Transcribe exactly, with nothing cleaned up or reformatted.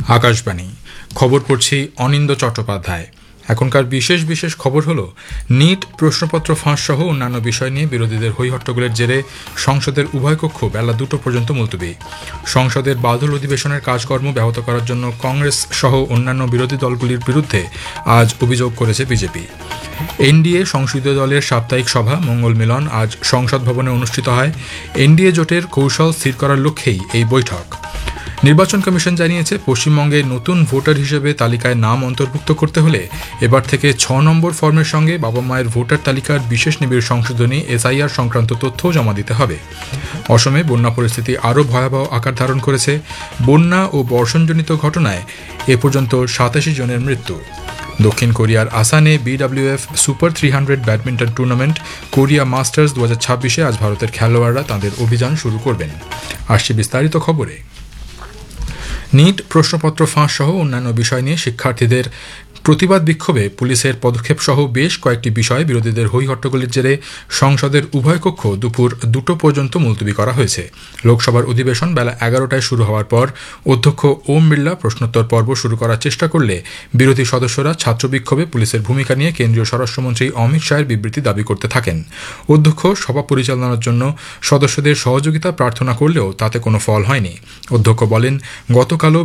আকাশবাণী খবর পড়ছি অনিন্দ চট্টোপাধ্যায়। এখনকার বিশেষ বিশেষ খবর হলো, নিট প্রশ্নপত্র ফাঁস সহ অন্যান্য বিষয় নিয়ে বিরোধীদের হৈহট্টগোলের জেরে সংসদের উভয় কক্ষ বেলা দুটো পর্যন্ত মুলতবি। সংসদের বাদল অধিবেশনের কাজকর্ম ব্যাহত করার জন্য কংগ্রেস সহ অন্যান্য বিরোধী দলগুলির বিরুদ্ধে আজ অভিযোগ করেছে বিজেপি। এনডিএ সংসদীয় দলের সাপ্তাহিক সভা মঙ্গল মিলন আজ সংসদ ভবনে অনুষ্ঠিত হয়। এনডিএ জোটের কৌশল স্থির করার লক্ষ্যেই এই বৈঠক। নির্বাচন কমিশন জানিয়েছে, পশ্চিমবঙ্গে নতুন ভোটার হিসেবে তালিকায় নাম অন্তর্ভুক্ত করতে হলে এবার থেকে ছ নম্বর ফর্মের সঙ্গে বাবা মায়ের ভোটার তালিকার বিশেষ নিবিড় সংশোধনী এসআইআর সংক্রান্ত তথ্যও জমা দিতে হবে। অসমে বন্যা পরিস্থিতি আরও ভয়াবহ আকার ধারণ করেছে। বন্যা ও বর্ষণজনিত ঘটনায় এ পর্যন্ত সাতাশি জনের মৃত্যু। দক্ষিণ কোরিয়ার আসানে BWF super three hundred badminton tournament Korea masters দু হাজার ছাব্বিশে আজ ভারতের খেলোয়াড়রা তাঁদের অভিযান শুরু করবেন। আসছে বিস্তারিত খবরে। নিট প্রশ্নপত্র ফাঁস সহ অন্যান্য বিষয় নিয়ে শিক্ষার্থীদের প্রতিবাদ বিক্ষোভে পুলিশের পদক্ষেপ সহ বেশ কয়েকটি বিষয়ে বিরোধীদের হৈহট্টগোলের জেরে সংসদের উভয় কক্ষ দুপুর দুটো পর্যন্ত মুলতবি করা হয়েছে। লোকসভার অধিবেশন বেলা এগারোটায় শুরু হওয়ার পর অধ্যক্ষ ওম বিড়লা প্রশ্নোত্তর পর্ব শুরু করার চেষ্টা করলে বিরোধী সদস্যরা ছাত্র বিক্ষোভে পুলিশের ভূমিকা নিয়ে কেন্দ্রীয় স্বরাষ্ট্রমন্ত্রী অমিত শাহের বিবৃতি দাবি করতে থাকেন। অধ্যক্ষ সভা পরিচালনার জন্য সদস্যদের সহযোগিতা প্রার্থনা করলেও তাতে কোনো ফল হয়নি। অধ্যক্ষ বলেন, গতকালও